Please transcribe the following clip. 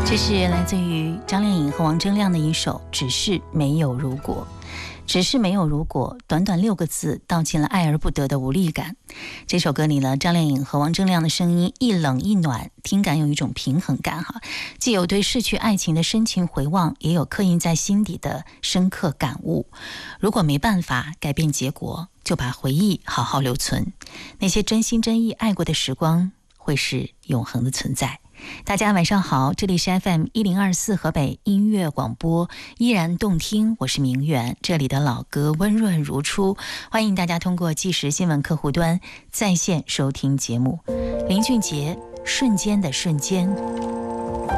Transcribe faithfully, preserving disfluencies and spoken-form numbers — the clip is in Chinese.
这是来自于张靓颖和王铮亮的一首《只是没有如果》。只是没有如果，短短六个字道尽了爱而不得的无力感。这首歌里呢，张靓颖和王铮亮的声音一冷一暖，听感有一种平衡感哈，既有对逝去爱情的深情回望，也有刻印在心底的深刻感悟。如果没办法改变结果，就把回忆好好留存，那些真心真意爱过的时光会是永恒的存在。大家晚上好，这里是 F M 一零二四河北音乐广播，依然动听，我是明远，这里的老歌温润如初，欢迎大家通过即时新闻客户端在线收听节目。林俊杰，瞬间的瞬间。